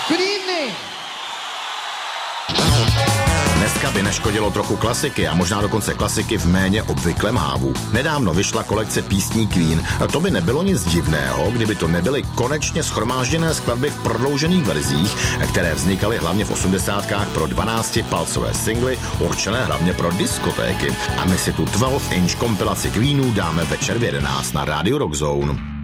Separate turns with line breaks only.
Good evening.
Dneska by neškodilo trochu klasiky a možná dokonce klasiky v méně obvyklém hávu. Nedávno vyšla kolekce písní Queen a to by nebylo nic divného, kdyby to nebyly konečně shromážděné skladby v prodloužených verzích, které vznikaly hlavně v 80kách pro 12-palcové singly určené hlavně pro diskotéky. A my si tu 12-inch kompilaci Queenů dáme večer v 11 na Radio Rock Zone.